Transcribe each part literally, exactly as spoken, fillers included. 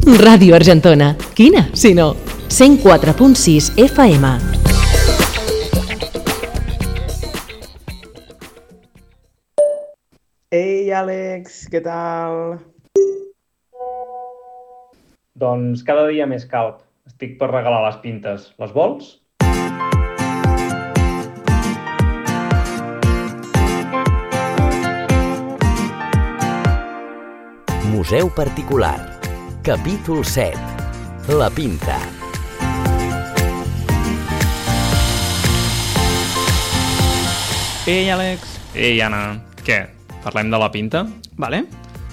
Ràdio Argentona. Quina, si no? cent quatre punt sis F M. Ei, Àlex, què tal? Doncs cada dia més calb. Estic per regalar les pintes. Les vols? Museu particular. Capítol set. La pinta. Ei, Àlex. Ei, Anna. Què? Parlem de la pinta? Vale.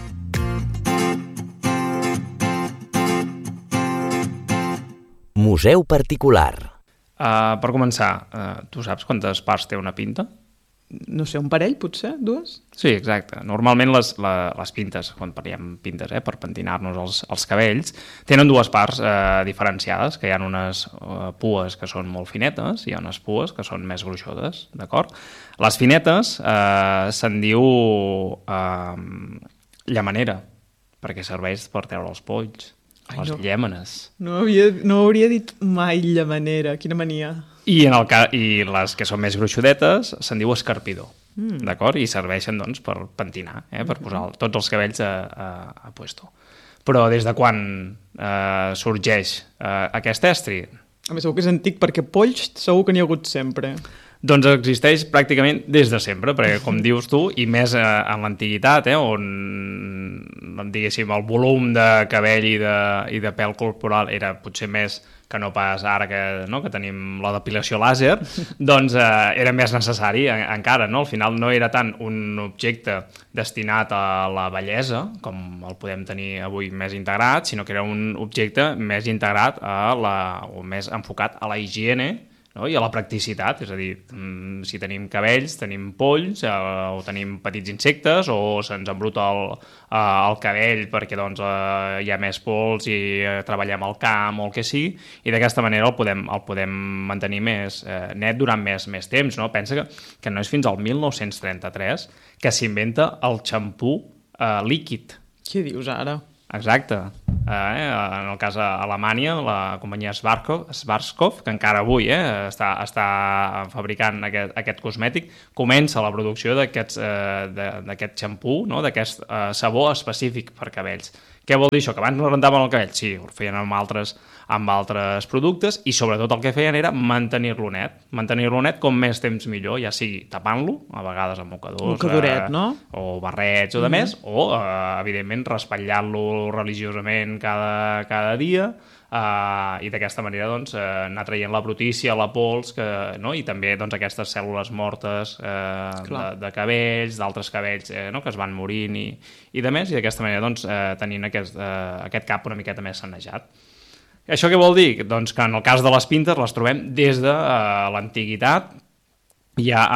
Museu particular. Uh, per començar, uh, tu saps quantes parts té una pinta? No sé, un parell, potser? Dues? Sí, exacte. Normalment les, la, les pintes, quan parlem pintes, eh, per pentinar-nos els, els cabells, tenen dues parts eh, diferenciades, que hi ha unes eh, pues que són molt finetes i hi ha unes pues que són més gruixudes, d'acord? Les finetes eh, se'n diu eh, llamanera, perquè serveix per treure els polls, Ai, les no. llàmenes. No, havia, no hauria dit mai llamanera, quina mania. I, en el ca... I les que són més gruixudetes se'n diu escarpidor, Mm. d'acord? I serveixen, doncs, per pentinar, eh? Per posar el, tots els cabells a, a, a puesto. Però des de quan eh, sorgeix eh, aquest estri? A més, segur que és antic, perquè polls segur que n'hi ha hagut sempre. Doncs existeix pràcticament des de sempre, perquè, com dius tu, i més eh, en l'antiguitat, eh, on, diguéssim, el volum de cabell i de, i de pèl corporal era potser més que no pas ara que, no, que tenim la depilació làser, doncs eh, era més necessari en, encara, no? Al final no era tant un objecte destinat a la bellesa, com el podem tenir avui més integrat, sinó que era un objecte més integrat a la, o més enfocat a la higiene, no? I a la practicitat, és a dir, si tenim cabells, tenim polls, eh, o tenim petits insectes, o se'ns embruta el, eh, el cabell perquè doncs, eh, hi ha més pols i eh, treballem al camp o el que sigui, i d'aquesta manera el podem, el podem mantenir més eh, net durant més, més temps. No? Pensa que, que no és fins al mil nou-cents trenta-tres que s'inventa el xampú eh, líquid. Què dius ara? Exacte. Eh, en el cas a Alemanya, la companyia Schwarzkopf, Schwarzkopf que encara avui eh, està, està fabricant aquest, aquest cosmètic, comença la producció d'aquest eh, xampú, no? D'aquest eh, sabó específic per cabells. Què vol dir això? Que abans no rentaven el cabell? Sí, ho feien amb altres, amb altres productes i sobretot el que feien era mantenir-lo net. Mantenir-lo net com més temps millor, ja sigui tapant-lo, a vegades amb mocadors, Mocadoret, eh, no? o barrets o de més, mm-hmm. o eh, evidentment raspallant-lo religiosament cada, cada dia, eh, i d'aquesta manera doncs, eh, anar traient la brutícia, la pols, que, no? I també doncs, aquestes cèl·lules mortes eh, de, de cabells, d'altres cabells eh, no? que es van morint i, i de més, i d'aquesta manera doncs, eh, tenint aquest, eh, aquest cap una miqueta més sanejat. Això què vol dir? Doncs que en el cas de les pintes les trobem des de eh, l'antiguitat. Hi ha,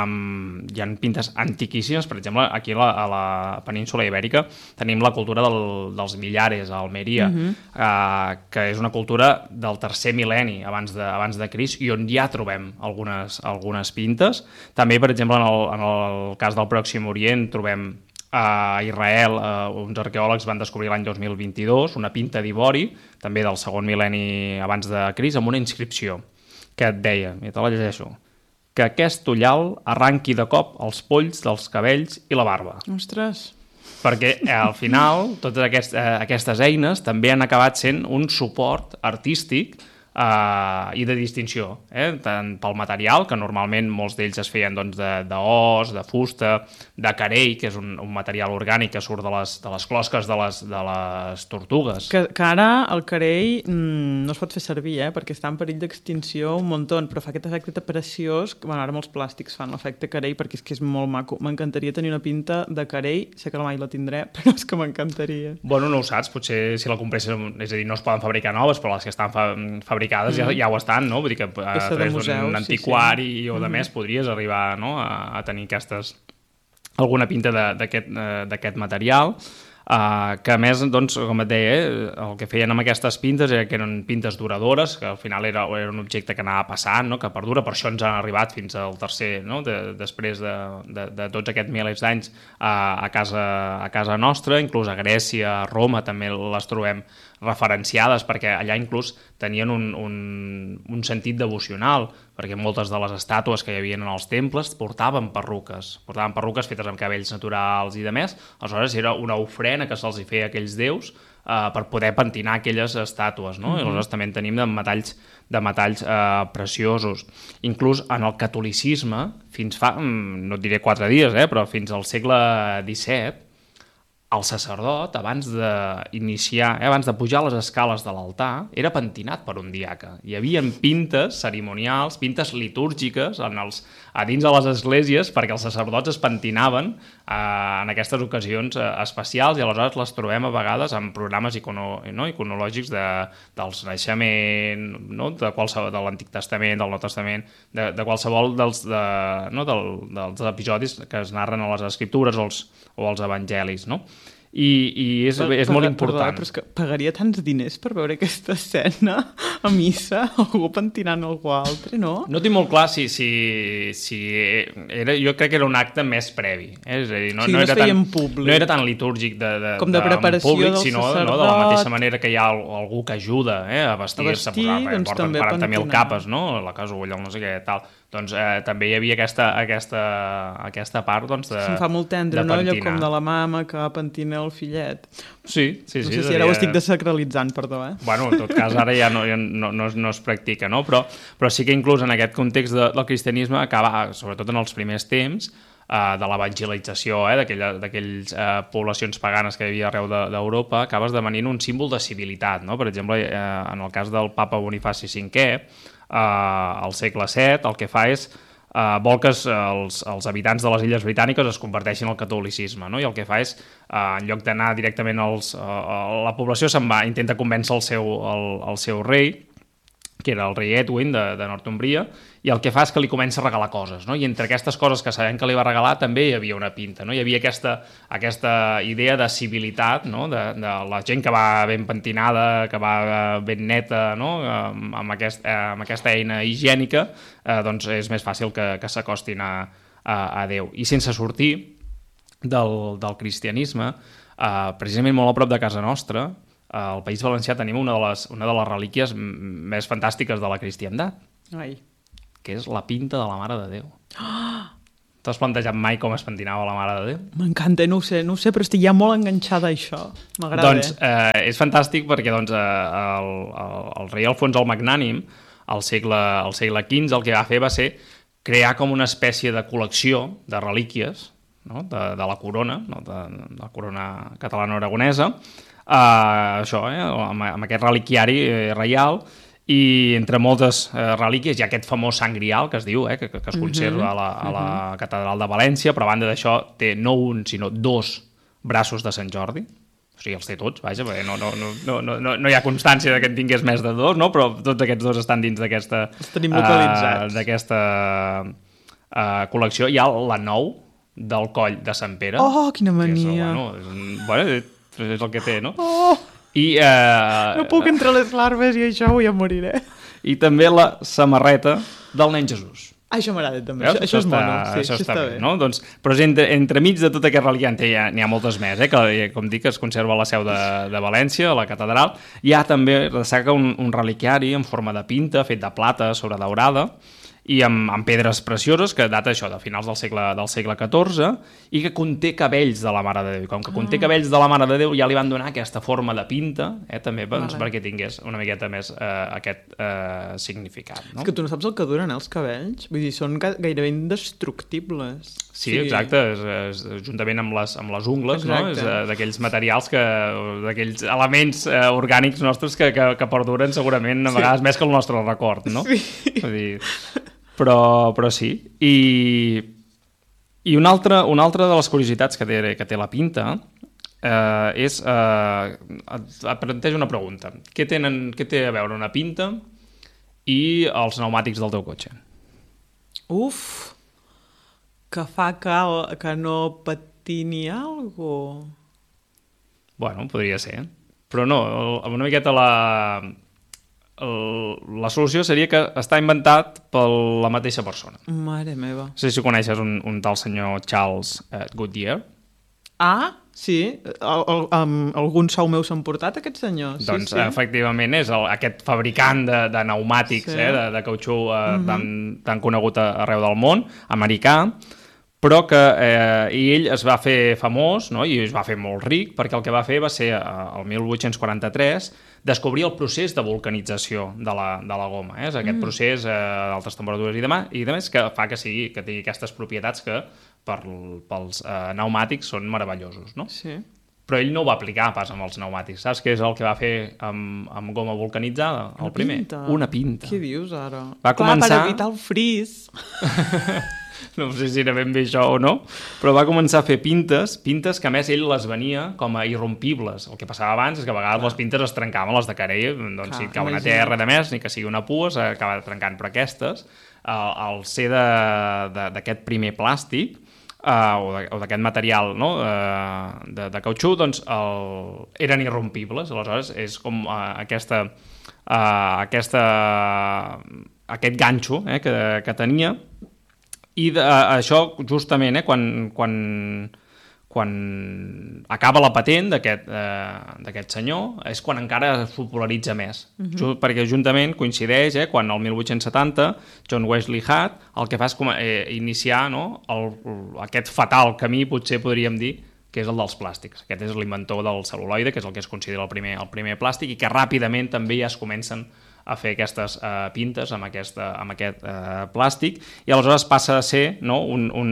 um, hi ha pintes antiquíssimes, per exemple, aquí a la, a la península Ibèrica tenim la cultura del, dels millares, a Almeria, uh-huh. uh, que és una cultura del tercer mil·lenni abans de, abans de Crist, i on ja trobem algunes, algunes pintes. També, per exemple, en el, en el cas del Pròxim Orient trobem a Israel, eh, uns arqueòlegs van descobrir l'any dos mil vint-i-dos una pinta d'ivori, també del segon mil·lenni abans de Crist, amb una inscripció que et deia, i te la llegeixo, que aquest ullal arranqui de cop els polls dels cabells i la barba. Ostres! Perquè eh, al final totes aquest, eh, aquestes eines també han acabat sent un suport artístic Uh, i de distinció, eh? Tant pel material, que normalment molts d'ells es feien doncs, d'os, de, de fusta, de carei, que és un, un material orgànic que surt de les, de les closques de les, de les tortugues. Que, que ara el carei mm, no es pot fer servir, eh? Perquè està en perill d'extinció un muntó, però fa aquest efecte preciós, que bueno, ara molts plàstics fan l'efecte carei perquè és que és molt maco. M'encantaria tenir una pinta de carei, sé que mai la tindré, però és que m'encantaria. Bueno, no ho saps, potser si la compresses, és a dir, no es poden fabricar noves, però les que estan fa fabricades Mm. Ja, ja ho estan, no? Vull dir que a través d'un antiquari sí, sí. o de més mm. podries arribar, no? a, a tenir aquestes, alguna pinta d'aquest uh, material. Uh, que a més, doncs, com et deia, eh, el que feien amb aquestes pintes era que eren pintes duradores, que al final era, era un objecte que anava passant, no? Que perdura, per això ens han arribat fins al tercer, no? de, després de, de, de tots aquests milers d'anys a, a, casa, a casa nostra, inclús a Grècia, a Roma també les trobem referenciades, perquè allà inclús tenien un, un, un sentit devocional, perquè moltes de les estàtues que hi havia en els temples portaven perruques, portaven perruques fetes amb cabells naturals i de més, aleshores era una ofrena que se'ls feia a aquells déus eh, per poder pentinar aquelles estàtues, no? Mm-hmm. I aleshores també en tenim de metalls, de metalls eh, preciosos. Inclús en el catolicisme, fins fa, no et diré quatre dies, eh, però fins al segle disset, el sacerdot, abans d'iniciar, eh, abans de pujar les escales de l'altar, era pentinat per un diaca. Hi havia pintes cerimonials, pintes litúrgiques en els, a dins de les esglésies perquè els sacerdots es pentinaven eh, en aquestes ocasions eh, especials, i aleshores les trobem a vegades en programes icono, no, iconològics de, dels naixement, no, de, qualsevol, de l'Antic Testament, del Nou Testament, de, de qualsevol dels, de, no, del, dels episodis que es narren a les escriptures o els, o els evangelis, no? I, i és, per, és per, molt important. Perdó, però és que pagaria tants diners per veure aquesta escena a missa, algú pentinant algú altre, no? No tinc molt clar si... si, si era, jo crec que era un acte més previ. Eh? És a dir, no, sí, no, no era es feia tan, en públic. No era tan litúrgic de, de, com de preparació públic, del sinó sacerdot. no, de la mateixa manera que hi ha algú que ajuda eh, a vestir-se, a vestir, posar, doncs, porten també quaranta mil pentinar. capes, no? La casulla, no sé què, tal. Doncs eh, també hi havia aquesta, aquesta, aquesta part doncs, de Se'm fa molt tendre, no? Allò com de la mama que pentina el fillet. Sí, sí, sí. No sé si devia... ara ho estic desacralitzant, perdó, eh? Bueno, en tot cas, ara ja no, ja no, no, no es practica, no? Però, però sí que inclús en aquest context de, del cristianisme acaba, sobretot en els primers temps, eh, de l'evangelització, eh, d'aquelles eh, poblacions paganes que hi havia arreu d'Europa, de, acaba esdevenint un símbol de civilitat, no? Per exemple, eh, en el cas del papa Bonifaci cinquè, eh, al segle set, el que fa és Uh, vol que els, els habitants de les Illes Britàniques es converteixin al catolicisme, no? I el que fa és, uh, en lloc d'anar directament als, uh, la població se'n va, intenta convèncer el seu, el, el seu rei, que era el rei Edwin de, de Northumbria, i el que fa és que li comença a regalar coses, no? I entre aquestes coses que sabem que li va regalar també hi havia una pinta, no? Hi havia aquesta, aquesta idea de civilitat, no? de, de la gent que va ben pentinada, que va ben neta, no? amb, amb, aquest, amb aquesta eina higiènica, eh, doncs és més fàcil que, que s'acostin a, a, a Déu. I sense sortir del, del cristianisme, eh, precisament molt a prop de casa nostra, al País Valencià tenim una de les, una de les relíquies més fantàstiques de la cristiandat, Ai. que és la pinta de la Mare de Déu. Oh! T'has plantejat mai com es pentinava la Mare de Déu? M'encanta, no ho sé, no ho sé, però estic ja molt enganxada a això. M'agrada. Doncs eh, és fantàstic perquè doncs, eh, el, el, el rei Alfons el Magnànim, al segle, al segle quinze, el que va fer va ser crear com una espècie de col·lecció de relíquies, no? de, de la corona, no? de, de la corona catalana-aragonesa, Uh, això, eh, amb, amb aquest reliquiari eh, reial, i entre moltes eh, relíquies hi ha aquest famós Sant Grial que es diu, eh, que, que es conserva uh -huh. a, la, a la uh -huh. Catedral de València, però a banda d'això té no un sinó dos braços de Sant Jordi, o sigui, els té tots, vaja, perquè no, no, no, no, no, no hi ha constància de que en tingués més de dos, no? Però tots aquests dos estan dins d'aquesta els tenim localitzats. Uh, d'aquesta uh, col·lecció. Hi ha la nou del coll de Sant Pere. Oh, quina mania! Que és, bueno, és, un, bueno, és el que té, no? Oh, I, eh, no puc entre les larves i això ja moriré. I també la samarreta del nen Jesús. Ah, això m'agrada també, Veus? això, això és està, mono, sí, això, això està, està bé. bé. no? Doncs, però entre, entremig de tot aquest reliquiant n'hi ha, ha moltes més, eh? Que com dic es conserva a la seu de, de València, a la catedral. Hi ha també, destaca un, un reliquiari en forma de pinta, fet de plata sobre daurada, i amb, amb pedres precioses, que data això de finals del segle, del segle catorze, i que conté cabells de la Mare de Déu. I com que conté cabells de la Mare de Déu, ja li van donar aquesta forma de pinta, eh, també doncs, vale. perquè tingués una miqueta més eh, aquest eh, significat. No? És que tu no saps el que duren els cabells? Vull dir, són gairebé indestructibles. Sí, sí, exacte, és, és, juntament amb les, amb les ungles, no? És uh, d'aquells materials, que d'aquells elements uh, orgànics nostres que, que, que perduren segurament a vegades sí. més que el nostre record, no? Sí. Vull dir, però, però sí. I, i una, altra, una altra de les curiositats que té, que té la pinta eh, és... Eh, et, et plantejo una pregunta. Què, tenen, què té a veure una pinta i els pneumàtics del teu cotxe? Uf! Que fa que, que no patini algo. Bueno, podria ser. Però no, el, una miqueta la... El, la solució seria que està inventat per la mateixa persona. Mare meva. No sé si coneixes un, un tal senyor Charles uh, Goodyear. Ah, sí. El, el, um, algun sou meu s'han portat, aquest senyor? Sí, Doncs, sí. efectivament, és el, aquest fabricant de, de pneumàtics, sí. eh, de, de cautxú uh, uh-huh. tan, tan conegut arreu del món, americà, però que eh, i ell es va fer famós, no? I es va fer molt ric, perquè el que va fer va ser, eh, el mil vuit-cents quaranta-tres, descobrir el procés de vulcanització de la, de la goma. Eh? És aquest mm. procés eh, d'altes temperatures i, demà, i demés que fa que, sigui, que tingui aquestes propietats que per, pels eh, pneumàtics són meravellosos. No? Sí. Però ell no ho va aplicar pas amb els pneumàtics. Saps què és el que va fer amb, amb goma vulcanitzada? El Una primer? pinta. Una pinta. Què dius ara? Va Clar, començar... per evitar el fris. No sé si era ben bé això o no, però va començar a fer pintes, pintes que a més ell les venia com a irrompibles. El que passava abans és que a vegades Clar. les pintes es trencaven, les de carell, doncs Clar, si et cau una terra de més, ni que sigui una pua, s'acaba trencant, però aquestes, al ser d'aquest primer plàstic, uh, o d'aquest material, no? uh, de, de cautxú, doncs el, eren irrompibles. Aleshores és com uh, aquesta, uh, aquesta, aquest ganxo eh, que, que tenia. I de, això justament, eh, quan, quan, quan acaba la patent d'aquest eh, senyor, és quan encara es popularitza més. Uh-huh. Perquè juntament coincideix, eh, quan el mil vuit-cents setanta John Wesley Hutt el que fa és com, eh, iniciar no, el, aquest fatal camí, potser podríem dir, que és el dels plàstics. Aquest és l'inventor del cel·luloide, que és el que es considera el primer, el primer plàstic, i que ràpidament també ja es comencen a fer aquestes uh, pintes amb, aquesta, amb aquest uh, plàstic, i aleshores passa a ser no, un, un,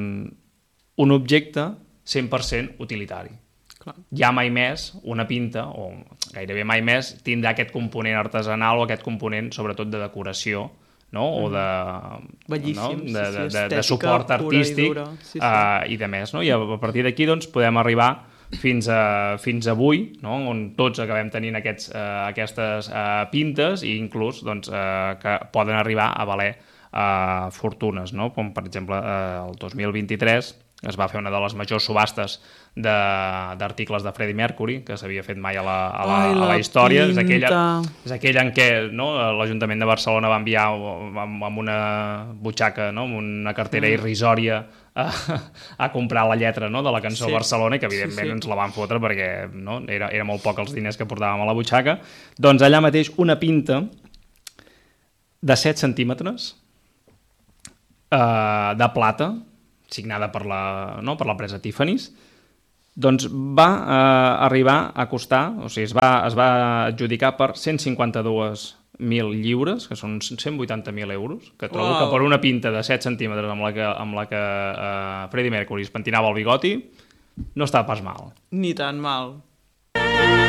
un objecte cent per cent utilitari. Clar. Ja mai més una pinta, o gairebé mai més, tindrà aquest component artesanal o aquest component, sobretot, de decoració, no? Mm. o de, Bellíssim, no? de, sí, de, sí, de, de suport artístic i, sí, sí. Uh, i de més. No? I a partir d'aquí doncs, podem arribar fins a, fins avui, no? On tots acabem tenint aquests, uh, aquestes uh, pintes i inclús doncs, uh, que poden arribar a valer uh, fortunes, no? Com per exemple uh, el dos mil vint-i-tres es va fer una de les majors subhastes d'articles de, de Freddie Mercury, que s'havia fet mai a la, a la, Ai, la, a la història. És aquella, és aquella en què no, l'Ajuntament de Barcelona va enviar amb, amb una butxaca, no, amb una cartera mm. irrisòria a, a comprar la lletra no, de la cançó sí. Barcelona, i que evidentment sí, sí. ens la van fotre perquè no, era, era molt poc els diners que portàvem a la butxaca. Doncs allà mateix una pinta de set centímetres uh, de plata, signada per la, no, per l'empresa Tiffany's, doncs va eh, arribar a costar, o sigui, es va, es va adjudicar per cent cinquanta-dos mil lliures, que són cent vuitanta mil euros, que trobo wow. que per una pinta de set centímetres amb la que, amb la que eh, Freddie Mercury es pentinava el bigoti, no està pas mal. Ni tan mal.